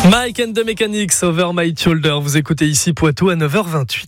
Mike and the Mechanics, Over My Shoulder. Vous écoutez ici Poitou à 9h28.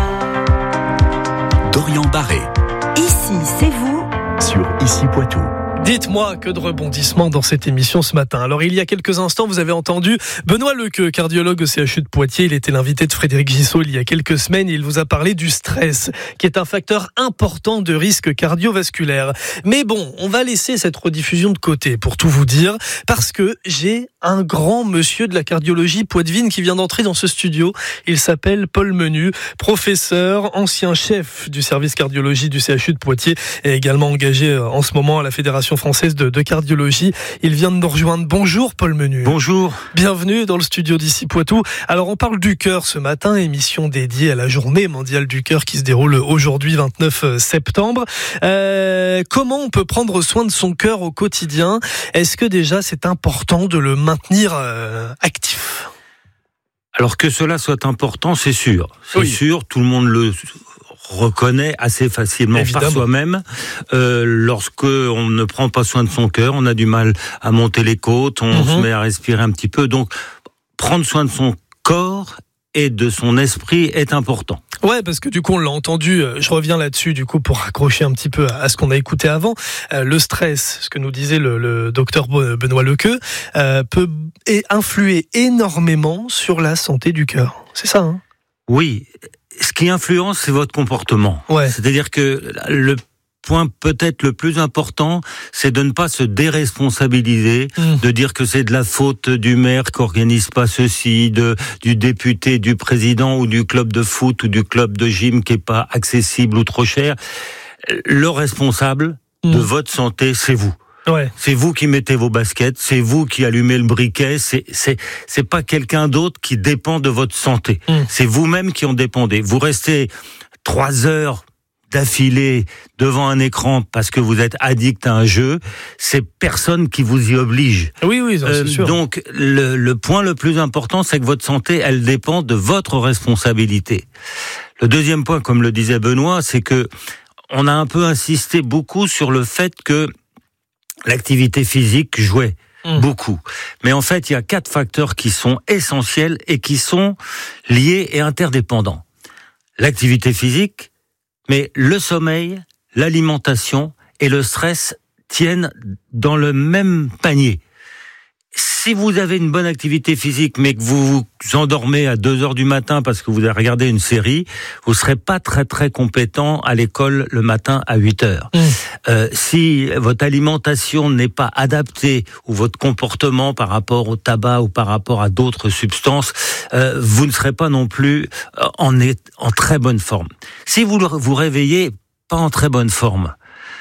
Dorian Barré. Ici, c'est vous. Sur Ici Poitou. Dites-moi, que de rebondissements dans cette émission ce matin. Alors, il y a quelques instants, vous avez entendu Benoît Lequeux, cardiologue au CHU de Poitiers. Il était l'invité de Frédéric Gissot il y a quelques semaines. Il vous a parlé du stress, qui est un facteur important de risque cardiovasculaire. Mais bon, on va laisser cette rediffusion de côté, pour tout vous dire, parce que j'ai un grand monsieur de la cardiologie poitevine qui vient d'entrer dans ce studio. Il s'appelle Paul Menu, professeur, ancien chef du service cardiologie du CHU de Poitiers et également engagé en ce moment à la Fédération française de cardiologie. Il vient de nous rejoindre. Bonjour Paul Menu. Bonjour. Bienvenue dans le studio d'Ici Poitou. Alors on parle du cœur ce matin, émission dédiée à la journée mondiale du cœur qui se déroule aujourd'hui 29 septembre. Comment on peut prendre soin de son cœur au quotidien ? Est-ce que déjà c'est important de le maintenir actif ? Alors que cela soit important, c'est sûr. C'est Oui. sûr, tout le monde le reconnaît assez facilement Évidemment. par soi-même. Lorsque on ne prend pas soin de son cœur, on a du mal à monter les côtes, on se met à respirer un petit peu. Donc, prendre soin de son corps et de son esprit est important. Ouais, parce que du coup on l'a entendu, je reviens là-dessus du coup pour raccrocher un petit peu à ce qu'on a écouté avant. Le stress, ce que nous disait le docteur Benoît Lequeux, peut influer énormément sur la santé du cœur. C'est ça, hein ? Oui, ce qui influence, c'est votre comportement. Ouais. C'est-à-dire que le point peut-être le plus important, c'est de ne pas se déresponsabiliser, de dire que c'est de la faute du maire qui organise pas ceci, du député, du président ou du club de foot ou du club de gym qui est pas accessible ou trop cher. Le responsable de votre santé, c'est vous. Ouais. C'est vous qui mettez vos baskets, c'est vous qui allumez le briquet, c'est pas quelqu'un d'autre qui dépend de votre santé. C'est vous-même qui en dépendez. Vous restez 3 heures d'affilée devant un écran parce que vous êtes addict à un jeu, c'est personne qui vous y oblige. Oui, c'est sûr. Donc, le point le plus important, c'est que votre santé, elle dépend de votre responsabilité. Le deuxième point, comme le disait Benoît, c'est que on a un peu insisté beaucoup sur le fait que l'activité physique jouait beaucoup. Mais en fait, il y a 4 facteurs qui sont essentiels et qui sont liés et interdépendants. L'activité physique, mais le sommeil, l'alimentation et le stress tiennent dans le même panier. Si vous avez une bonne activité physique, mais que vous vous endormez à 2h du matin parce que vous avez regardé une série, vous serez pas très très compétent à l'école le matin à 8h. Si votre alimentation n'est pas adaptée ou votre comportement par rapport au tabac ou par rapport à d'autres substances, vous ne serez pas non plus en très bonne forme. Si vous vous réveillez pas en très bonne forme,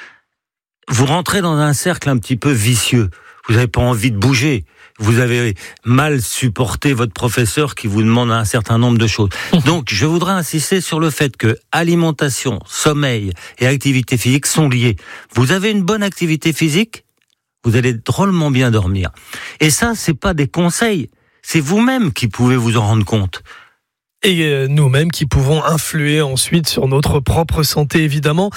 vous rentrez dans un cercle un petit peu vicieux. Vous n'avez pas envie de bouger. Vous avez mal supporté votre professeur qui vous demande un certain nombre de choses. Donc, je voudrais insister sur le fait que alimentation, sommeil et activité physique sont liés. Vous avez une bonne activité physique, vous allez drôlement bien dormir. Et ça, c'est pas des conseils. C'est vous-même qui pouvez vous en rendre compte. Et nous-mêmes qui pouvons influer ensuite sur notre propre santé, évidemment.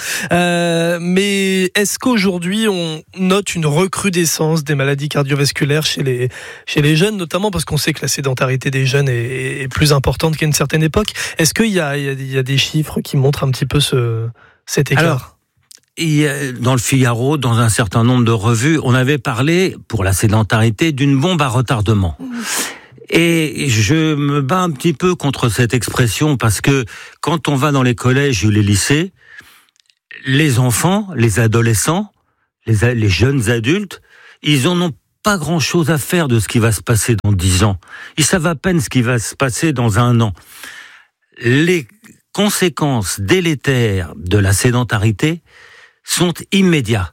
Mais est-ce qu'aujourd'hui, on note une recrudescence des maladies cardiovasculaires chez les jeunes, notamment parce qu'on sait que la sédentarité des jeunes est plus importante qu'à une certaine époque. Est-ce qu'il y a des chiffres qui montrent un petit peu cet écart ? Alors, dans le Figaro, dans un certain nombre de revues, on avait parlé, pour la sédentarité, d'une bombe à retardement. Et je me bats un petit peu contre cette expression parce que quand on va dans les collèges ou les lycées, les enfants, les adolescents, les jeunes adultes, ils en ont pas grand-chose à faire de ce qui va se passer dans 10 ans. Ils savent à peine ce qui va se passer dans 1 an. Les conséquences délétères de la sédentarité sont immédiates.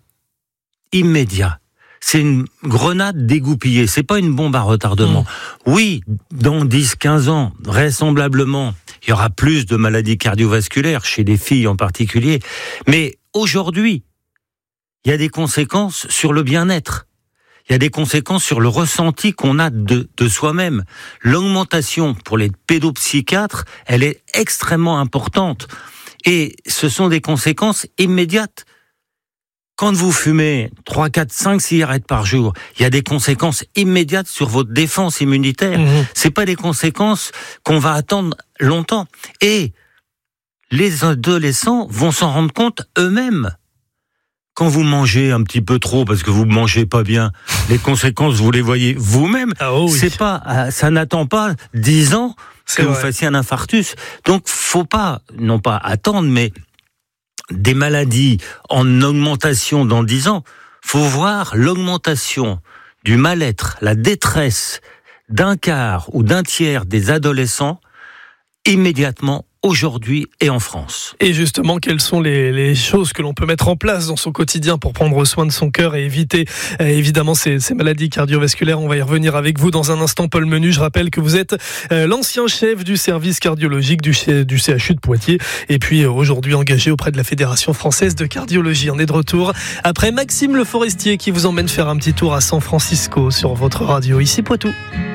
C'est une grenade dégoupillée, c'est pas une bombe à retardement. Oui, dans 10-15 ans, vraisemblablement, il y aura plus de maladies cardiovasculaires, chez les filles en particulier. Mais aujourd'hui, il y a des conséquences sur le bien-être. Il y a des conséquences sur le ressenti qu'on a de soi-même. L'augmentation pour les pédopsychiatres, elle est extrêmement importante. Et ce sont des conséquences immédiates. Quand vous fumez 3, 4, 5 cigarettes par jour, il y a des conséquences immédiates sur votre défense immunitaire. C'est pas des conséquences qu'on va attendre longtemps. Et les adolescents vont s'en rendre compte eux-mêmes. Quand vous mangez un petit peu trop parce que vous mangez pas bien, les conséquences, vous les voyez vous-même. C'est pas, ça n'attend pas 10 ans que vous fassiez un infarctus. Donc, faut pas, non pas attendre, mais des maladies en augmentation dans 10 ans. Faut voir l'augmentation du mal-être, la détresse d'un quart ou d'un tiers des adolescents immédiatement aujourd'hui et en France. Et justement, quelles sont les choses que l'on peut mettre en place dans son quotidien pour prendre soin de son cœur et éviter évidemment ces maladies cardiovasculaires? On va y revenir avec vous dans un instant. Paul Menu, je rappelle que vous êtes l'ancien chef du service cardiologique du CHU de Poitiers et puis aujourd'hui engagé auprès de la Fédération française de cardiologie. On est de retour après Maxime Le Forestier qui vous emmène faire un petit tour à San Francisco sur votre radio ici Poitou.